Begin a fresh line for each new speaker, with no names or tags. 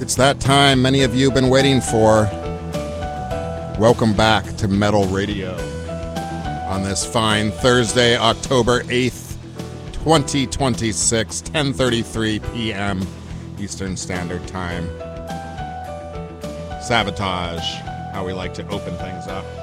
It's that time many of you have been waiting for. Welcome back to Metal Radio on this fine Thursday, October 8th, 2026, 10:33 p.m. Eastern Standard Time. Sabotage, how we like to open things up.